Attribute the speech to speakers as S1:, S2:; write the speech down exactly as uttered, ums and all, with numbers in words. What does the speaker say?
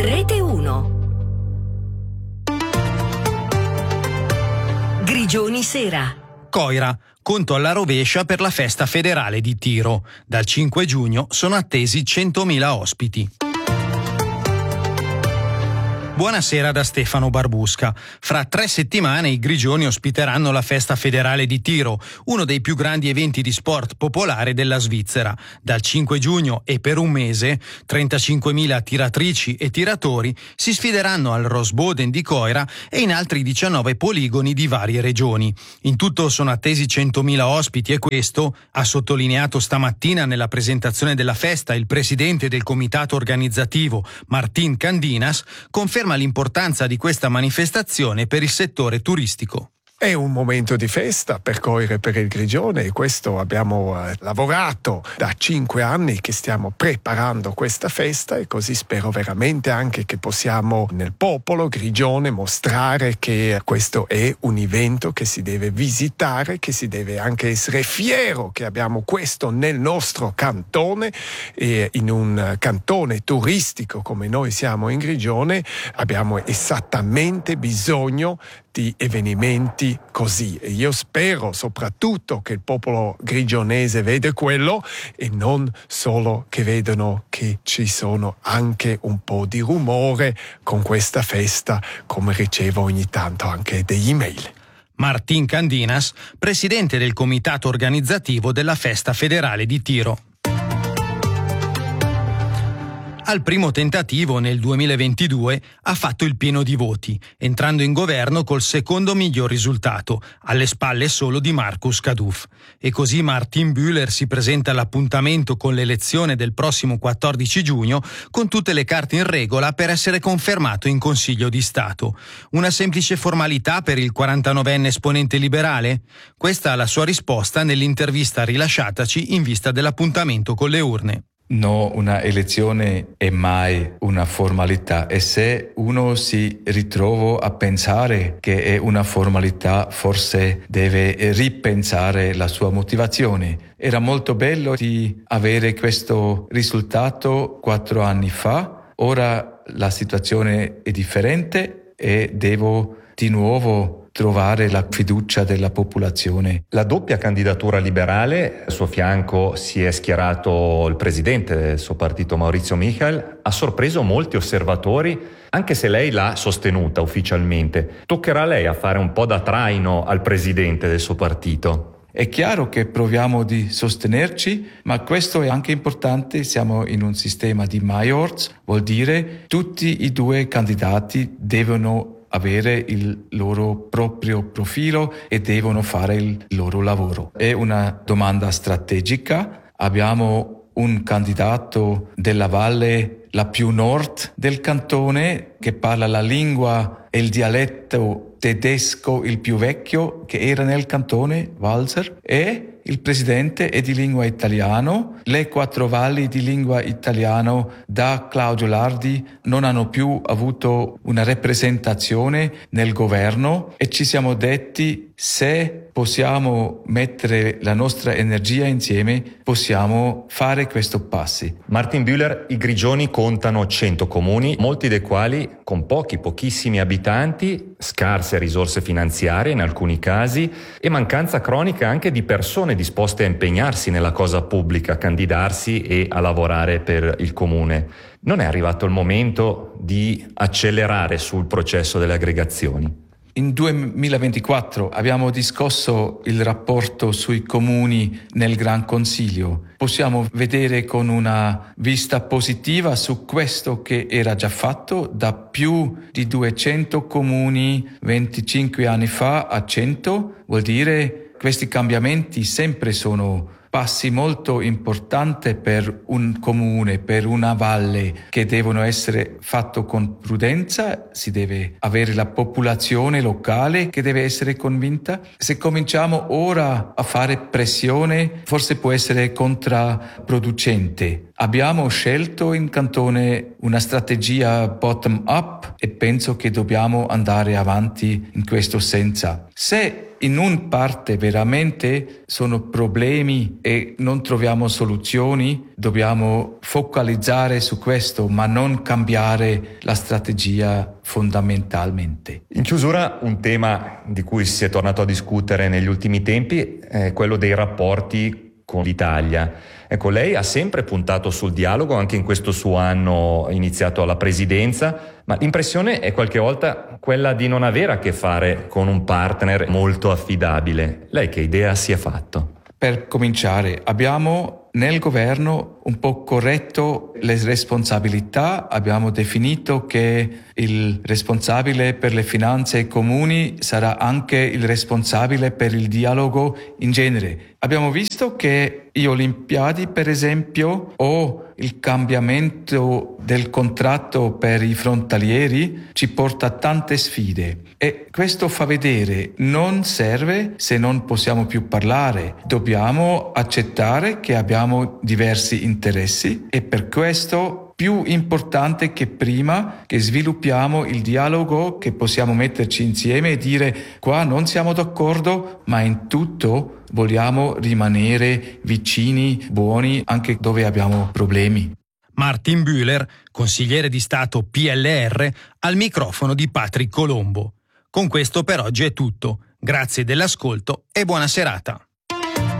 S1: Rete uno. Grigioni Sera.
S2: Coira, conto alla rovescia per la festa federale di Tiro. Dal cinque giugno sono attesi centomila ospiti. Buonasera da Stefano Barbusca. Fra tre settimane i Grigioni ospiteranno la festa federale di Tiro, uno dei più grandi eventi di sport popolare della Svizzera. Dal cinque giugno e per un mese, trentacinquemila tiratrici e tiratori si sfideranno al Rosboden di Coira e in altri diciannove poligoni di varie regioni. In tutto sono attesi centomila ospiti e questo, ha sottolineato stamattina nella presentazione della festa il presidente del comitato organizzativo, Martin Candinas, conferma l'importanza di questa manifestazione per il settore turistico.
S3: È un momento di festa per Coira e per il Grigione, e questo abbiamo eh, lavorato da cinque anni che stiamo preparando questa festa, e così spero veramente anche che possiamo nel popolo Grigione mostrare che questo è un evento che si deve visitare, che si deve anche essere fiero che abbiamo questo nel nostro cantone, e in un cantone turistico come noi siamo in Grigione abbiamo esattamente bisogno di avvenimenti così, e io spero soprattutto che il popolo grigionese vede quello e non solo che vedano che ci sono anche un po' di rumore con questa festa, come ricevo ogni tanto anche degli email.
S2: Martin Candinas, presidente del comitato organizzativo della festa federale di Tiro. Al primo tentativo nel duemilaventidue ha fatto il pieno di voti, entrando in governo col secondo miglior risultato, alle spalle solo di Markus Kaduf. E così Martin Bühler si presenta all'appuntamento con l'elezione del prossimo quattordici giugno con tutte le carte in regola per essere confermato in Consiglio di Stato. Una semplice formalità per il quarantanovenne esponente liberale? Questa è la sua risposta nell'intervista rilasciataci in vista dell'appuntamento con le urne.
S4: No, una elezione è mai una formalità, e se uno si ritrova a pensare che è una formalità, forse deve ripensare la sua motivazione. Era molto bello di avere questo risultato quattro anni fa, ora la situazione è differente e devo di nuovo trovare la fiducia della popolazione.
S5: La doppia candidatura liberale, al suo fianco si è schierato il presidente del suo partito Maurizio Michel, ha sorpreso molti osservatori, anche se lei l'ha sostenuta ufficialmente. Toccherà a lei a fare un po' da traino al presidente del suo partito.
S4: È chiaro che proviamo di sostenerci, ma questo è anche importante. Siamo in un sistema di majors, vuol dire tutti i due candidati devono avere il loro proprio profilo e devono fare il loro lavoro. È una domanda strategica. Abbiamo un candidato della valle, la più nord del cantone, che parla la lingua e il dialetto tedesco il più vecchio che era nel cantone, Walser, e il presidente è di lingua italiano. Le quattro valli di lingua italiano da Claudio Lardi non hanno più avuto una rappresentazione nel governo, e ci siamo detti: se possiamo mettere la nostra energia insieme, possiamo fare questo passi.
S5: Martin Bühler, i Grigioni contano cento comuni, molti dei quali con pochi, pochissimi abitanti, scarse risorse finanziarie in alcuni casi e mancanza cronica anche di persone disposte a impegnarsi nella cosa pubblica, a candidarsi e a lavorare per il comune. Non è arrivato il momento di accelerare sul processo delle aggregazioni?
S4: In duemilaventiquattro abbiamo discusso il rapporto sui comuni nel Gran Consiglio. Possiamo vedere con una vista positiva su questo che era già fatto da più di duecento comuni venticinque anni fa a cento. Vuol dire questi cambiamenti sempre sono passi molto importanti per un comune, per una valle, che devono essere fatti con prudenza. Si deve avere la popolazione locale che deve essere convinta. Se cominciamo ora a fare pressione, forse può essere controproducente. Abbiamo scelto in Cantone una strategia bottom-up e penso che dobbiamo andare avanti in questo senso. Se in un parte veramente sono problemi e non troviamo soluzioni, dobbiamo focalizzare su questo, ma non cambiare la strategia fondamentalmente.
S5: In chiusura, un tema di cui si è tornato a discutere negli ultimi tempi è quello dei rapporti con l'Italia. Ecco, lei ha sempre puntato sul dialogo, anche in questo suo anno iniziato alla presidenza, ma l'impressione è qualche volta quella di non avere a che fare con un partner molto affidabile. Lei che idea si è fatto?
S4: Per cominciare, abbiamo nel governo un po' corretto le responsabilità, abbiamo definito che il responsabile per le finanze comuni sarà anche il responsabile per il dialogo in genere. Abbiamo visto che gli Olimpiadi, per esempio, o il cambiamento del contratto per i frontalieri ci porta a tante sfide e questo fa vedere non serve se non possiamo più parlare. Dobbiamo accettare che abbiamo diversi interessi e per questo più importante che prima che sviluppiamo il dialogo, che possiamo metterci insieme e dire qua non siamo d'accordo, ma in tutto vogliamo rimanere vicini, buoni, anche dove abbiamo problemi.
S2: Martin Bühler, consigliere di Stato P L R, al microfono di Patrick Colombo. Con questo per oggi è tutto. Grazie dell'ascolto e buona serata.